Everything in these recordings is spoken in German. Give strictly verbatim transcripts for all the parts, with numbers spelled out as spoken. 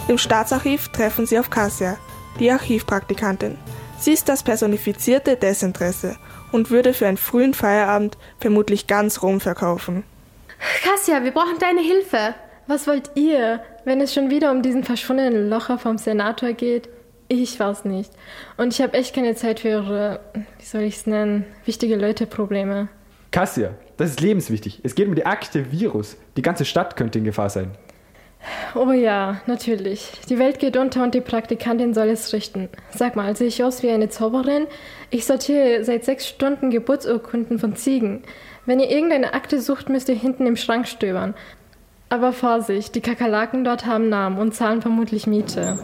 Im Staatsarchiv treffen sie auf Kassia, die Archivpraktikantin. Sie ist das personifizierte Desinteresse und würde für einen frühen Feierabend vermutlich ganz Rom verkaufen. Kassia, wir brauchen deine Hilfe. Was wollt ihr, wenn es schon wieder um diesen verschwundenen Locher vom Senator geht? Ich weiß nicht. Und ich habe echt keine Zeit für ihre, wie soll ich es nennen, wichtige Leute-Probleme. Kassia, das ist lebenswichtig. Es geht um die Akte Virus. Die ganze Stadt könnte in Gefahr sein. Oh ja, natürlich. Die Welt geht unter und die Praktikantin soll es richten. Sag mal, sehe ich aus wie eine Zauberin? Ich sortiere seit sechs Stunden Geburtsurkunden von Ziegen. Wenn ihr irgendeine Akte sucht, müsst ihr hinten im Schrank stöbern. Aber Vorsicht, die Kakerlaken dort haben Namen und zahlen vermutlich Miete.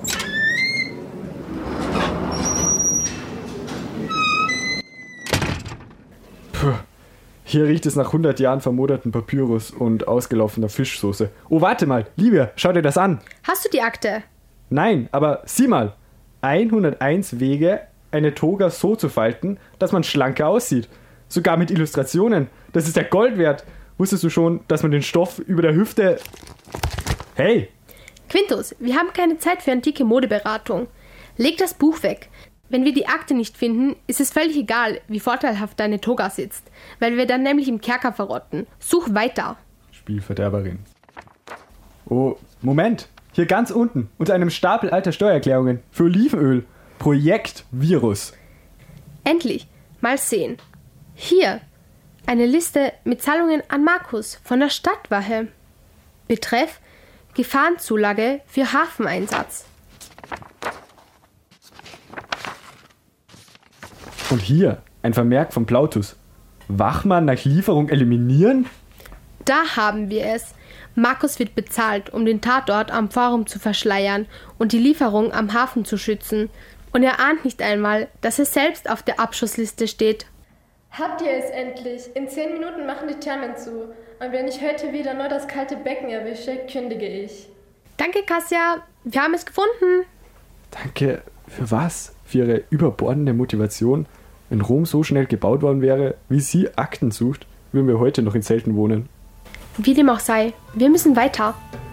Puh. Hier riecht es nach hundert Jahren vermoderten Papyrus und ausgelaufener Fischsoße. Oh, warte mal, Livia, schau dir das an. Hast du die Akte? Nein, aber sieh mal. hunderteins Wege, eine Toga so zu falten, dass man schlanker aussieht. Sogar mit Illustrationen. Das ist ja Gold wert. Wusstest du schon, dass man den Stoff über der Hüfte... Hey! Quintus, wir haben keine Zeit für antike Modeberatung. Leg das Buch weg. Wenn wir die Akte nicht finden, ist es völlig egal, wie vorteilhaft deine Toga sitzt, weil wir dann nämlich im Kerker verrotten. Such weiter. Spielverderberin. Oh, Moment. Hier ganz unten, unter einem Stapel alter Steuererklärungen für Olivenöl. Projekt Virus. Endlich. Mal sehen. Hier. Eine Liste mit Zahlungen an Markus von der Stadtwache. Betreff Gefahrenzulage für Hafeneinsatz. Und hier ein Vermerk von Plautus. Wachmann nach Lieferung eliminieren? Da haben wir es. Markus wird bezahlt, um den Tatort am Forum zu verschleiern und die Lieferung am Hafen zu schützen. Und er ahnt nicht einmal, dass er selbst auf der Abschussliste steht. Habt ihr es endlich? In zehn Minuten machen die Thermen zu. Und wenn ich heute wieder nur das kalte Becken erwische, kündige ich. Danke, Kassia. Wir haben es gefunden. Danke für was? Für ihre überbordende Motivation? Wenn Rom so schnell gebaut worden wäre, wie sie Akten sucht, würden wir heute noch in Zelten wohnen. Wie dem auch sei, wir müssen weiter.